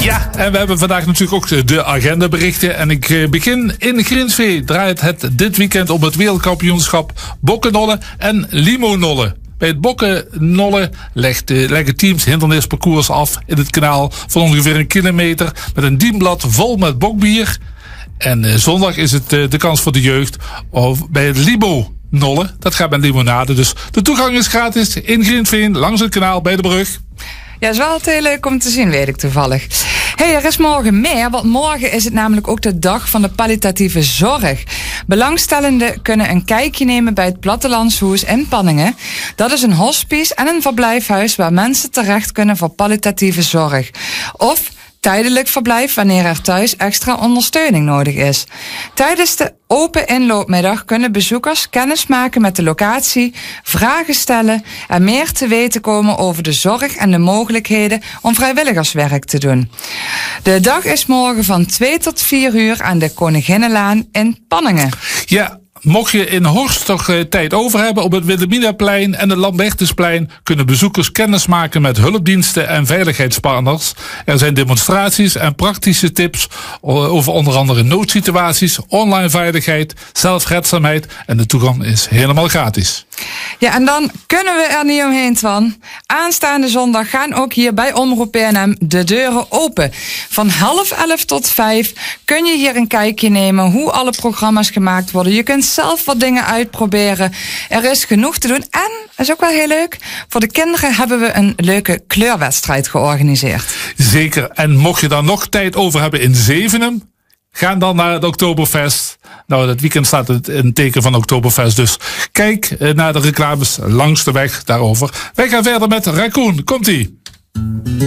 Ja, en we hebben vandaag natuurlijk ook de agendaberichten. En ik begin in Grinsveen. Draait het dit weekend om het wereldkampioenschap bokkennollen en limonollen. Bij het bokkennollen leggen teams hindernisparcours af in het kanaal van ongeveer 1 kilometer met een dienblad vol met bokbier. En zondag is het de kans voor de jeugd bij het limonollen. Dat gaat met limonade. Dus de toegang is gratis in Grinsveen langs het kanaal bij de brug. Ja, is wel altijd heel leuk om te zien, weet ik toevallig. Hey, er is morgen meer, want morgen is het namelijk ook de dag van de palliatieve zorg. Belangstellenden kunnen een kijkje nemen bij het Plattelandshuis in Panningen. Dat is een hospice en een verblijfhuis waar mensen terecht kunnen voor palliatieve zorg. Of tijdelijk verblijf wanneer er thuis extra ondersteuning nodig is. Tijdens de open inloopmiddag kunnen bezoekers kennis maken met de locatie, vragen stellen en meer te weten komen over de zorg en de mogelijkheden om vrijwilligerswerk te doen. De dag is morgen van 2 tot 4 uur aan de Koninginnenlaan in Panningen. Ja. Mocht je in Horst toch tijd over hebben op het Wilhelminaplein en het Lambertusplein, kunnen bezoekers kennis maken met hulpdiensten en veiligheidspartners. Er zijn demonstraties en praktische tips over onder andere noodsituaties, online veiligheid, zelfredzaamheid en de toegang is helemaal gratis. Ja, en dan kunnen we er niet omheen, Twan. Aanstaande zondag gaan ook hier bij Omroep PNM de deuren open. Van 10:30 tot 5 kun je hier een kijkje nemen hoe alle programma's gemaakt worden. Je kunt zelf wat dingen uitproberen. Er is genoeg te doen. En, dat is ook wel heel leuk, voor de kinderen hebben we een leuke kleurwedstrijd georganiseerd. Zeker. En mocht je dan nog tijd over hebben in Zevenum, ga dan naar het Oktoberfest. Nou, dat weekend staat het in teken van Oktoberfest. Dus kijk naar de reclames langs de weg daarover. Wij gaan verder met Raccoon. Komt-ie.